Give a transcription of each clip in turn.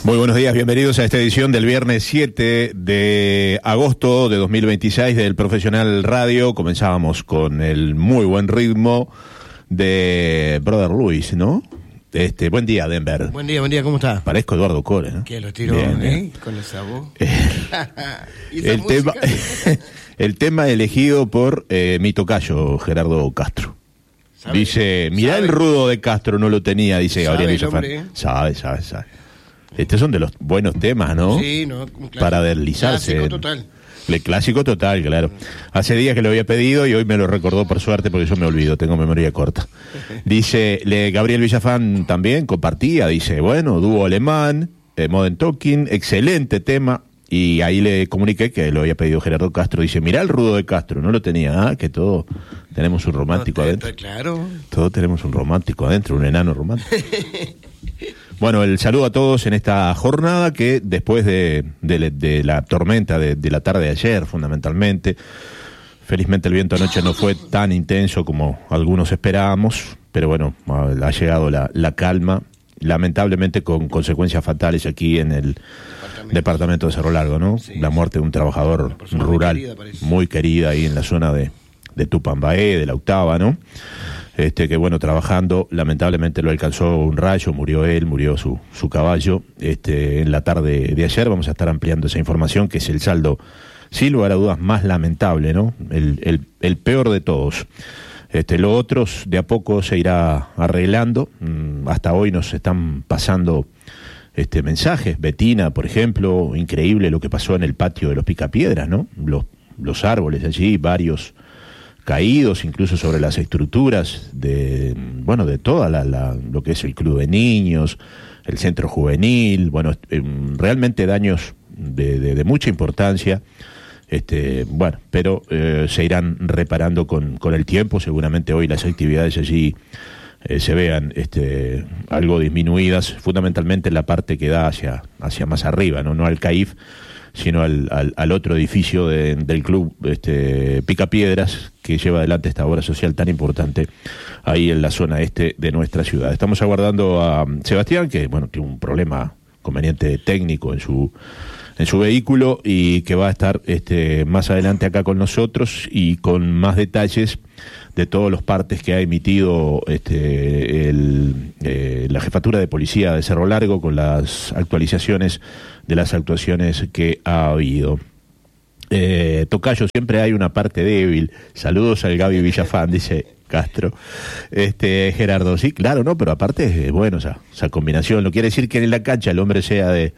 Muy buenos días, bienvenidos a esta edición del viernes 7 de agosto de 2026 del Profesional Radio. Comenzábamos con el muy buen ritmo de Brother Luis, ¿no? Buen día, Denver. Buen día, ¿cómo está? Parezco Eduardo Core, ¿no? Que lo tiró, bien. Con esa voz. El tema elegido por mi tocayo, Gerardo Castro. ¿Sabe? Dice, mirá el rudo de Castro, no lo tenía, dice Gabriel Villafán. Sabe. Estos son de los buenos temas, ¿no? Sí, no, un clásico. Para deslizarse. Clásico total. El clásico total, claro. Hace días que lo había pedido y hoy me lo recordó por suerte porque yo me olvido, tengo memoria corta. Dice, Gabriel Villafán también compartía, dice, bueno, dúo alemán, Modern Talking, excelente tema. Y ahí le comuniqué que lo había pedido Gerardo Castro. Dice, mirá el rudo de Castro, no lo tenía. Que todos tenemos un romántico adentro. Claro. Todos tenemos un romántico adentro, un enano romántico. Bueno, el saludo a todos en esta jornada que después de la tormenta de la tarde de ayer, fundamentalmente, felizmente el viento anoche no fue tan intenso como algunos esperábamos, pero bueno, ha llegado la calma, lamentablemente con consecuencias fatales aquí en el departamento de Cerro Largo, ¿no? Sí, la muerte de un trabajador rural muy querida ahí en la zona de Tupambaé, de la Octava, ¿no? Que bueno, trabajando, lamentablemente lo alcanzó un rayo, murió él, murió su caballo, en la tarde de ayer. Vamos a estar ampliando esa información, que es el saldo, sin lugar a dudas, más lamentable, ¿no? El peor de todos. Lo otro de a poco se irá arreglando. Hasta hoy nos están pasando mensajes. Betina, por ejemplo, increíble lo que pasó en el patio de los Picapiedras, ¿no? Los árboles allí, varios caídos, incluso sobre las estructuras de toda lo que es el club de niños, el centro juvenil, realmente daños de mucha importancia, pero se irán reparando con el tiempo. Seguramente hoy las actividades allí se vean algo disminuidas, fundamentalmente en la parte que da hacia más arriba, no al CAIF, sino al otro edificio del club Picapiedras, que lleva adelante esta obra social tan importante ahí en la zona este de nuestra ciudad. Estamos aguardando a Sebastián, que tiene un problema conveniente técnico en su vehículo y que va a estar más adelante acá con nosotros y con más detalles de todos los partes que ha emitido la Jefatura de Policía de Cerro Largo, con las actualizaciones de las actuaciones que ha habido. Tocayo, siempre hay una parte débil. Saludos al Gaby Villafán, dice Castro. Gerardo, sí, claro, no, pero aparte es bueno esa combinación. No quiere decir que en la cancha el hombre sea de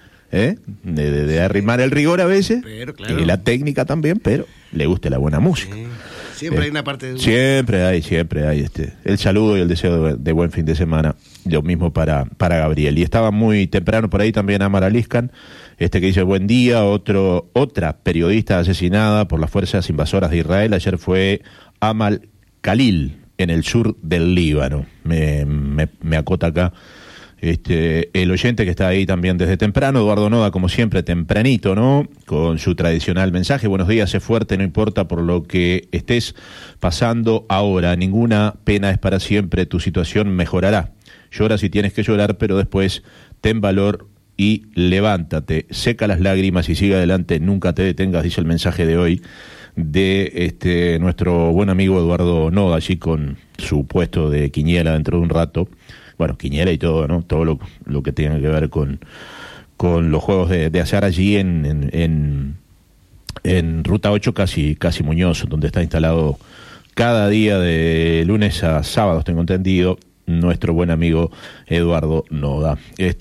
arrimar el rigor a veces, pero, claro, y la técnica también, pero le guste la buena música. Sí. Siempre hay una parte de... Siempre hay el saludo y el deseo de buen fin de semana. Lo mismo para Gabriel. Y estaba muy temprano por ahí también Amar Aliscan, que dice buen día. Otra periodista asesinada por las fuerzas invasoras de Israel ayer fue Amal Khalil, en el sur del Líbano. Me acota acá el oyente que está ahí también desde temprano, Eduardo Noda, como siempre, tempranito, ¿no? Con su tradicional mensaje. Buenos días, sé fuerte, no importa por lo que estés pasando ahora. Ninguna pena es para siempre, tu situación mejorará. Llora si tienes que llorar, pero después ten valor y levántate. Seca las lágrimas y sigue adelante, nunca te detengas, dice el mensaje de hoy de nuestro buen amigo Eduardo Noda, allí con su puesto de quiniela dentro de un rato. Bueno, quiniela y todo, ¿no? Todo lo que tenga que ver con los juegos de azar allí en Ruta 8, casi Muñoz, donde está instalado cada día de lunes a sábados, tengo entendido, nuestro buen amigo Eduardo Noda.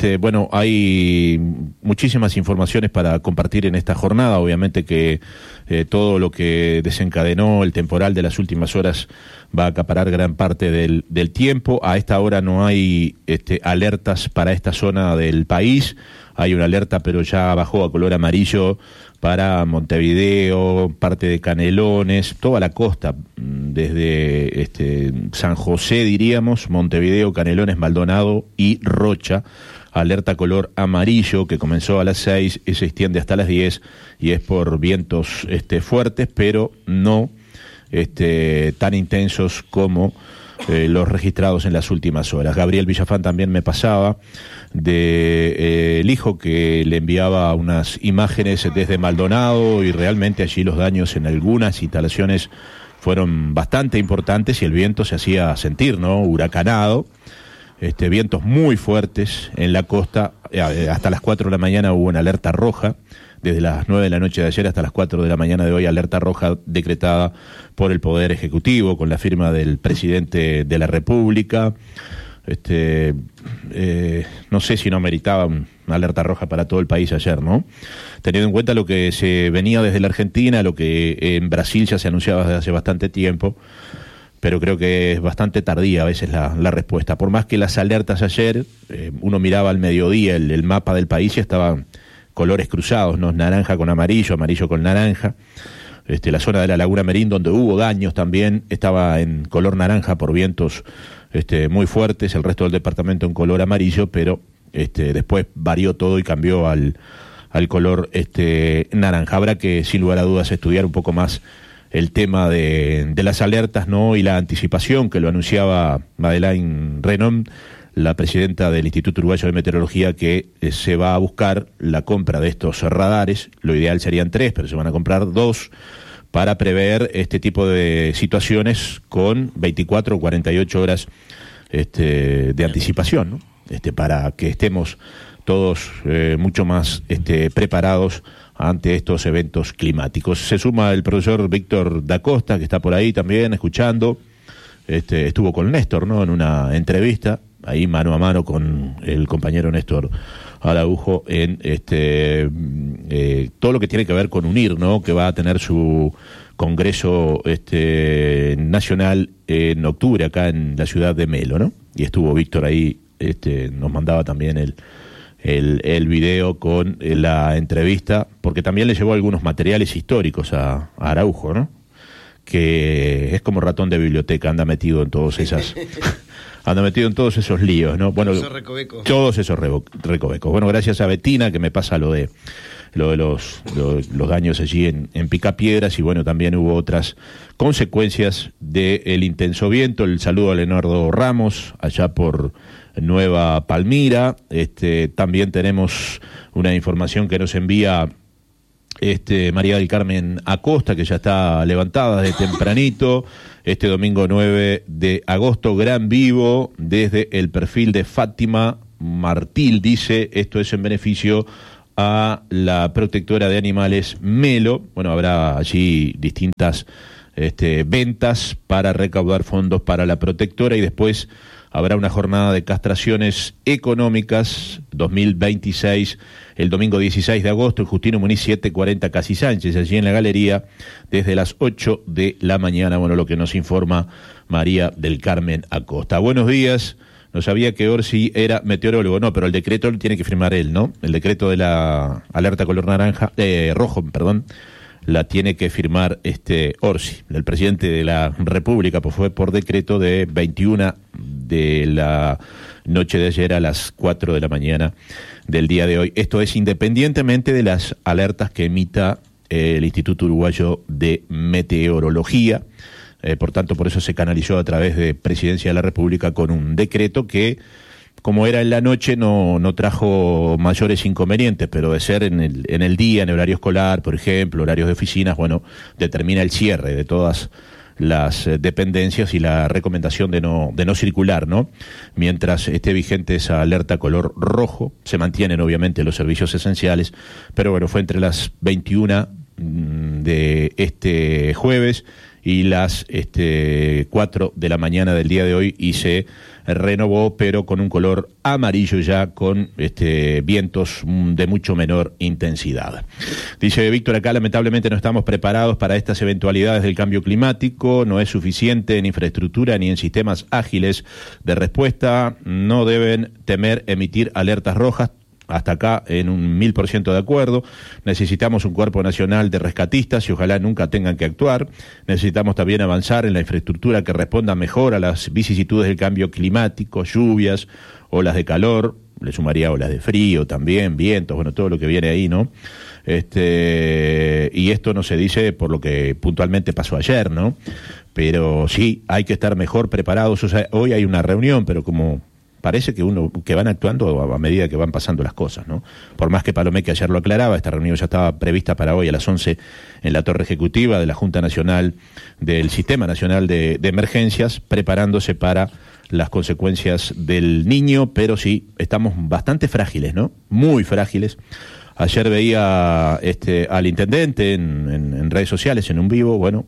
Hay muchísimas informaciones para compartir en esta jornada. Obviamente que todo lo que desencadenó el temporal de las últimas horas va a acaparar gran parte del tiempo. A esta hora no hay alertas para esta zona del país. Hay una alerta, pero ya bajó a color amarillo para Montevideo, parte de Canelones, toda la costa, desde San José, diríamos, Montevideo, Canelones, Maldonado y Rocha. Alerta color amarillo que comenzó a las 6 y se extiende hasta las 10 y es por vientos fuertes, pero no tan intensos como los registrados en las últimas horas. Gabriel Villafán también me pasaba de el hijo que le enviaba unas imágenes desde Maldonado, y realmente allí los daños en algunas instalaciones fueron bastante importantes y el viento se hacía sentir, ¿no? Huracanado, vientos muy fuertes en la costa. Hasta las 4 de la mañana hubo una alerta roja. Desde las 9 de la noche de ayer hasta las 4 de la mañana de hoy, alerta roja decretada por el Poder Ejecutivo con la firma del presidente de la República. No sé si no meritaba una alerta roja para todo el país ayer, ¿no? Teniendo en cuenta lo que se venía desde la Argentina, lo que en Brasil ya se anunciaba desde hace bastante tiempo, pero creo que es bastante tardía a veces la respuesta. Por más que las alertas ayer, uno miraba al mediodía el mapa del país y estaban colores cruzados, ¿no? Naranja con amarillo, amarillo con naranja. La zona de la Laguna Merín, donde hubo daños también, estaba en color naranja por vientos muy fuertes, el resto del departamento en color amarillo, pero después varió todo y cambió al color naranja. Habrá que, sin lugar a dudas, estudiar un poco más el tema de las alertas, ¿no? Y la anticipación que lo anunciaba Madeleine Renom, la presidenta del Instituto Uruguayo de Meteorología, que se va a buscar la compra de estos radares. Lo ideal serían 3, pero se van a comprar 2 para prever este tipo de situaciones con 24 o 48 horas de anticipación, ¿no? Para que estemos todos mucho más preparados ante estos eventos climáticos. Se suma el profesor Víctor da Costa, que está por ahí también escuchando. Estuvo con Néstor, ¿no? En una entrevista, ahí mano a mano con el compañero Néstor Araujo, en todo lo que tiene que ver con UNIR, ¿no? Que va a tener su congreso nacional en octubre acá en la ciudad de Melo, ¿no? Y estuvo Víctor ahí, nos mandaba también el video con la entrevista, porque también le llevó algunos materiales históricos a Araujo, ¿no? Que es como ratón de biblioteca, anda metido en todos esos líos, ¿no? Bueno, todos esos recovecos. Bueno, gracias a Betina que me pasa lo de los daños allí en Picapiedras, y bueno, también hubo otras consecuencias del intenso viento. El saludo a Leonardo Ramos allá por Nueva Palmira. También tenemos una información que nos envía María del Carmen Acosta, que ya está levantada desde tempranito. Domingo 9 de agosto, gran vivo desde el perfil de Fátima Martil, dice, esto es en beneficio a la protectora de animales Melo. Bueno, habrá allí distintas ventas para recaudar fondos para la protectora, y después habrá una jornada de castraciones económicas 2026 el domingo 16 de agosto en Justino Muniz 740 Casi Sánchez, allí en la galería, desde las 8 de la mañana. Bueno, lo que nos informa María del Carmen Acosta. Buenos días. No sabía que Orsi era meteorólogo. No, pero el decreto lo tiene que firmar él, ¿no? El decreto de la alerta color rojo, la tiene que firmar Orsi, el presidente de la República, pues fue por decreto de 21 de la noche de ayer a las 4 de la mañana del día de hoy. Esto es independientemente de las alertas que emita el Instituto Uruguayo de Meteorología. Por tanto, por eso se canalizó a través de Presidencia de la República con un decreto que, como era en la noche, no trajo mayores inconvenientes, pero de ser en el día, en horario escolar, por ejemplo, horarios de oficinas, bueno, determina el cierre de todas las dependencias y la recomendación de no circular, ¿no? Mientras esté vigente esa alerta color rojo, se mantienen obviamente los servicios esenciales, pero bueno, fue entre las 21 de este jueves y las 4 de la mañana del día de hoy, y se renovó, pero con un color amarillo ya, con vientos de mucho menor intensidad. Dice Víctor acá, lamentablemente no estamos preparados para estas eventualidades del cambio climático, no es suficiente en infraestructura ni en sistemas ágiles de respuesta, no deben temer emitir alertas rojas. Hasta acá en un 1000% de acuerdo. Necesitamos un cuerpo nacional de rescatistas y ojalá nunca tengan que actuar. Necesitamos también avanzar en la infraestructura que responda mejor a las vicisitudes del cambio climático, lluvias, olas de calor. le sumaría olas de frío también, vientos, bueno, todo lo que viene ahí, ¿no? Y esto no se dice por lo que puntualmente pasó ayer, ¿no? Pero sí, hay que estar mejor preparados. O sea, hoy hay una reunión, pero como parece que van actuando a medida que van pasando las cosas, ¿no? Por más que Palomeque ayer lo aclaraba, esta reunión ya estaba prevista para hoy a las 11 en la Torre Ejecutiva de la Junta Nacional del Sistema Nacional de Emergencias, preparándose para las consecuencias del Niño, pero sí, estamos bastante frágiles, ¿no? Muy frágiles. Ayer veía al intendente en redes sociales, en un vivo, bueno,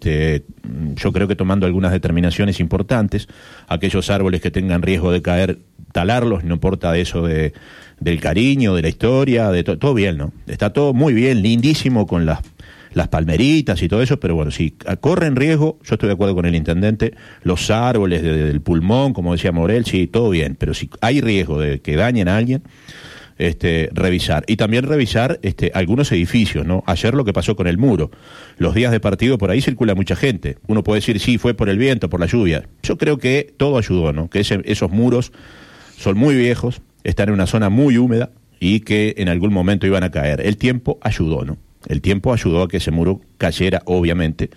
yo creo que tomando algunas determinaciones importantes, aquellos árboles que tengan riesgo de caer, talarlos, no importa eso del cariño, de la historia, todo bien, ¿no? Está todo muy bien, lindísimo con las palmeritas y todo eso, pero bueno, si corren riesgo, yo estoy de acuerdo con el intendente, los árboles del pulmón, como decía Morel, sí, todo bien, pero si hay riesgo de que dañen a alguien, revisar. Y también revisar algunos edificios, ¿no? Ayer lo que pasó con el muro. Los días de partido por ahí circula mucha gente. Uno puede decir, sí, fue por el viento, por la lluvia. Yo creo que todo ayudó, ¿no? Que esos muros son muy viejos, están en una zona muy húmeda y que en algún momento iban a caer. El tiempo ayudó, ¿no? El tiempo ayudó a que ese muro cayera, obviamente,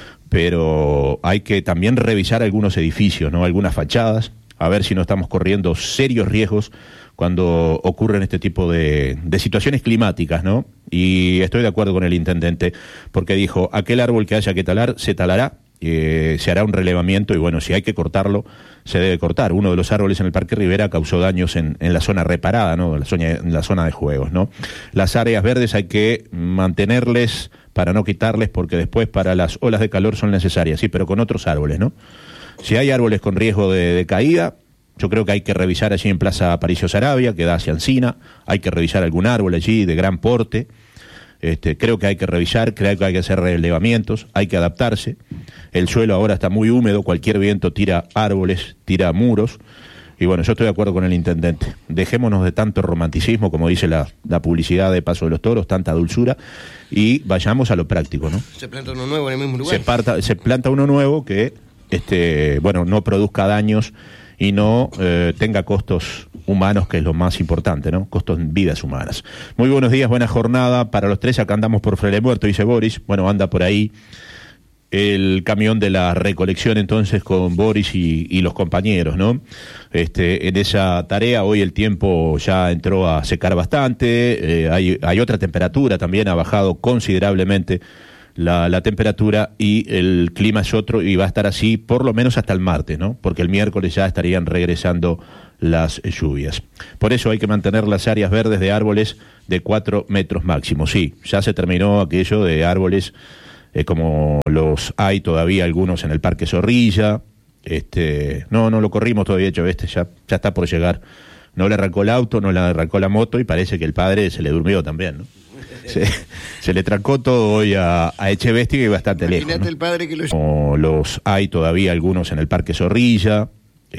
pero hay que también revisar algunos edificios, ¿no? Algunas fachadas, a ver si no estamos corriendo serios riesgos cuando ocurren este tipo de situaciones climáticas, ¿no? Y estoy de acuerdo con el intendente, porque dijo, aquel árbol que haya que talar, se talará, se hará un relevamiento y bueno, si hay que cortarlo, se debe cortar. Uno de los árboles en el Parque Rivera causó daños en la zona reparada, ¿no? En la zona de juegos, ¿no? Las áreas verdes hay que mantenerles para no quitarles, porque después para las olas de calor son necesarias, sí, pero con otros árboles, ¿no? Si hay árboles con riesgo de caída, yo creo que hay que revisar allí en Plaza Aparicio Saravia, que da hacia Encina, hay que revisar algún árbol allí de gran porte, creo que hay que revisar, creo que hay que hacer relevamientos, hay que adaptarse, el suelo ahora está muy húmedo, cualquier viento tira árboles, tira muros, y bueno, yo estoy de acuerdo con el intendente, dejémonos de tanto romanticismo, como dice la publicidad de Paso de los Toros, tanta dulzura, y vayamos a lo práctico, ¿no? Se planta uno nuevo en el mismo lugar. Se planta uno nuevo que, no produzca daños y no tenga costos humanos, que es lo más importante, ¿no? Costos en vidas humanas. Muy buenos días, buena jornada para los tres. Acá andamos por Frele Muerto, dice Boris. Bueno, anda por ahí el camión de la recolección entonces con Boris y los compañeros, ¿no? En esa tarea hoy el tiempo ya entró a secar bastante, hay otra temperatura también, ha bajado considerablemente la temperatura y el clima es otro y va a estar así por lo menos hasta el martes, ¿no? Porque el miércoles ya estarían regresando las lluvias. Por eso hay que mantener las áreas verdes de árboles de 4 metros máximo. Sí, ya se terminó aquello de árboles como los hay todavía algunos en el Parque Zorrilla. No lo corrimos todavía, ya está por llegar. No le arrancó el auto, no le arrancó la moto y parece que el padre se le durmió también, ¿no? Se le trancó todo hoy a Echevesti, que bastante lejos, ¿no? El padre que Como los hay todavía algunos en el Parque Zorrilla.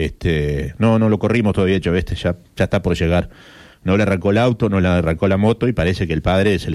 No lo corrimos todavía, Echevesti, ya está por llegar. No le arrancó el auto, no le arrancó la moto y parece que el padre se le